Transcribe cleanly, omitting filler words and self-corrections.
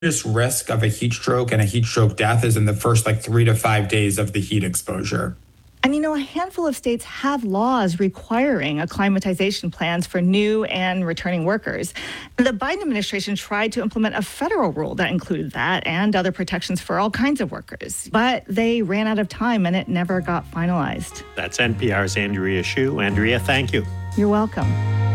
greatest risk of a heat stroke and a heat stroke death is in the first 3 to 5 days of the heat exposure. And a handful of states have laws requiring acclimatization plans for new and returning workers. The Biden administration tried to implement a federal rule that included that and other protections for all kinds of workers. But they ran out of time and it never got finalized. That's NPR's Andrea Hsu. Andrea, thank you. You're welcome.